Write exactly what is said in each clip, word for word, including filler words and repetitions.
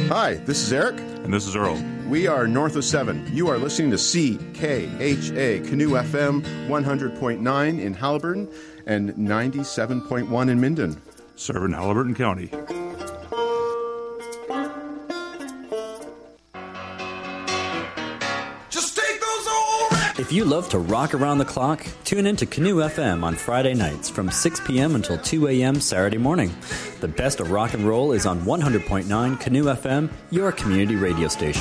Hi, this is Eric. And this is Earl. We are North of seven. You are listening to C K H A Canoe F M one hundred point nine in Haliburton and ninety-seven point one in Minden. Serving Haliburton County. If you love to rock around the clock, tune in to Canoe F M on Friday nights from six p.m. until two a.m. Saturday morning. The best of rock and roll is on one hundred point nine Canoe F M, your community radio station.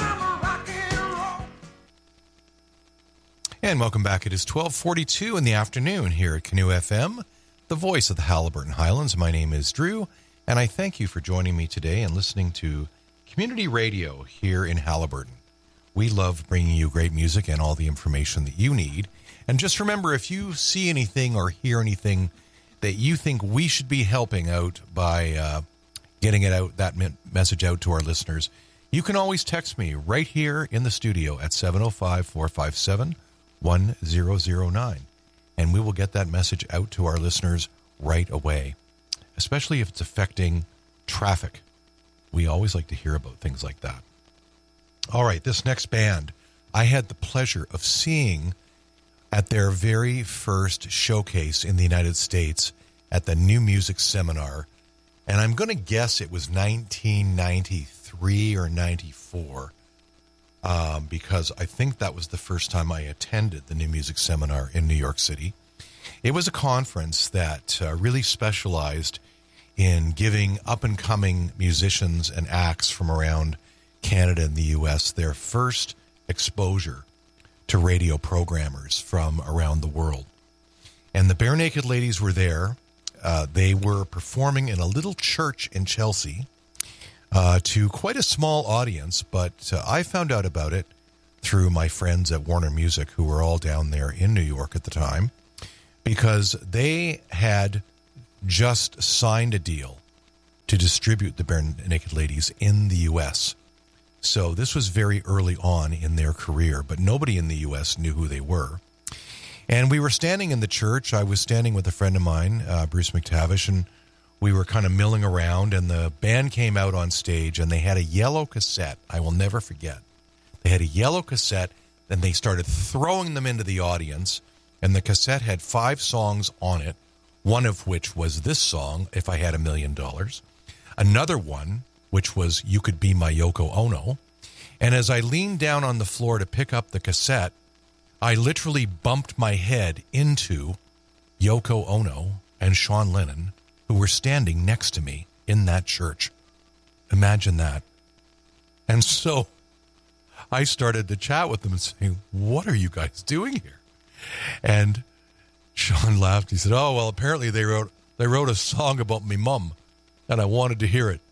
And welcome back. It is twelve forty-two in the afternoon here at Canoe F M, the voice of the Haliburton Highlands. My name is Drew, and I thank you for joining me today and listening to community radio here in Haliburton. We love bringing you great music and all the information that you need. And just remember, if you see anything or hear anything that you think we should be helping out by uh, getting it out, that message out to our listeners, you can always text me right here in the studio at seven oh five, four five seven, one zero zero nine. And we will get that message out to our listeners right away, especially if it's affecting traffic. We always like to hear about things like that. All right, this next band, I had the pleasure of seeing at their very first showcase in the United States at the New Music Seminar, and I'm going to guess it was nineteen ninety-three or ninety-four, um, because I think that was the first time I attended the New Music Seminar in New York City. It was a conference that uh, really specialized in giving up-and-coming musicians and acts from around Canada and the U S their first exposure to radio programmers from around the world. And the Bare Naked Ladies were there. Uh, they were performing in a little church in Chelsea uh, to quite a small audience, but uh, I found out about it through my friends at Warner Music, who were all down there in New York at the time, because they had just signed a deal to distribute the Bare Naked Ladies in the U S. So this was very early on in their career, but nobody in the U S knew who they were. And we were standing in the church. I was standing with a friend of mine, uh, Bruce McTavish, and we were kind of milling around, and the band came out on stage, and they had a yellow cassette. I will never forget. They had a yellow cassette, and they started throwing them into the audience, and the cassette had five songs on it, one of which was this song, If I Had a Million Dollars, another one, which was You Could Be My Yoko Ono. And as I leaned down on the floor to pick up the cassette, I literally bumped my head into Yoko Ono and Sean Lennon, who were standing next to me in that church. Imagine that. And so I started to chat with them and saying, what are you guys doing here? And Sean laughed. He said, oh, well, apparently they wrote they wrote a song about me mum, and I wanted to hear it.